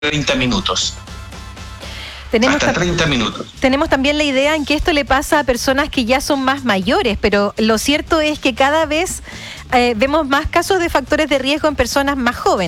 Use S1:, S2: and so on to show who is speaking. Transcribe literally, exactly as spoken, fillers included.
S1: treinta minutos.
S2: Tenemos
S1: Hasta treinta minutos.
S2: Tenemos también la idea en que esto le pasa a personas que ya son más mayores, pero lo cierto es que cada vez eh, vemos más casos de factores de riesgo en personas más jóvenes.